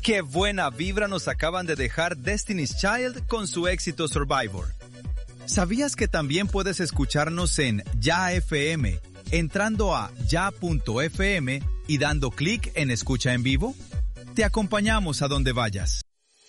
Qué buena vibra nos acaban de dejar Destiny's Child con su éxito Survivor. ¿Sabías que también puedes escucharnos en Ya FM, entrando a ya.fm y dando clic en Escucha en Vivo? Te acompañamos a donde vayas.